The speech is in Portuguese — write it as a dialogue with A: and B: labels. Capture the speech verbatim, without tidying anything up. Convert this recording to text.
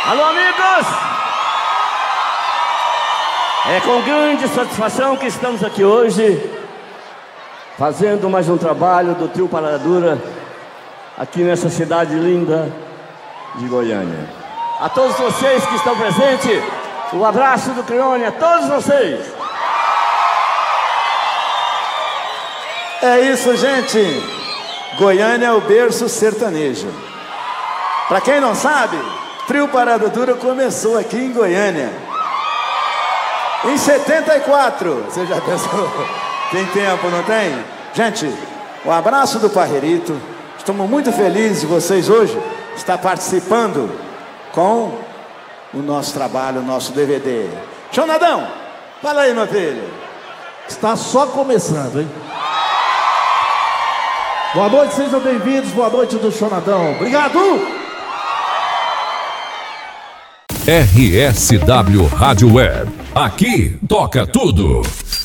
A: Alô, amigos! É com grande satisfação que estamos aqui hoje, fazendo mais um trabalho do Trio Parada Dura, aqui nessa cidade linda de Goiânia. A todos vocês que estão presentes, o abraço do Crione a todos vocês.
B: É isso, gente. Goiânia é o berço sertanejo. Pra quem não sabe, Trio Parada Dura começou aqui em Goiânia em setenta e quatro. Você já pensou? Tem tempo, não tem? Gente, um abraço do Parreirito. Estamos muito felizes de vocês hoje estar participando com o nosso trabalho, o nosso D V D. Chonadão, fala aí, meu filho.
C: Está só começando, hein? Boa noite, sejam bem-vindos. Boa noite do Chonadão. Obrigado!
D: R S W Rádio Web. Aqui toca tudo.